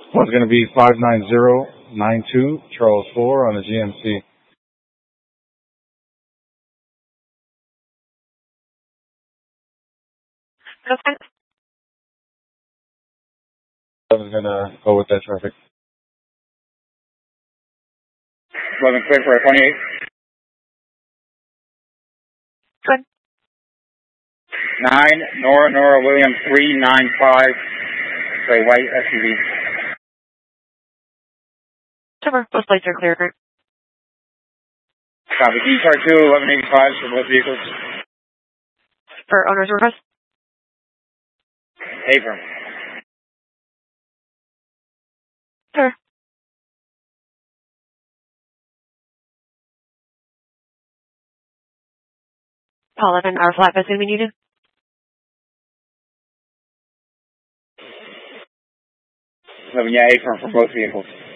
One's going to be 59092, Charles 4 on the GMC. Okay. I'm going to go with that traffic. 11 clear for 28. Good. 9, Nora William 395, say white SUV. Super. Both plates are clear. Copy. Car 2, 1185 for both vehicles. For owner's request? Affirm. Sure. Call 11, our flat bus we needed. 11, yeah, affirm for both vehicles.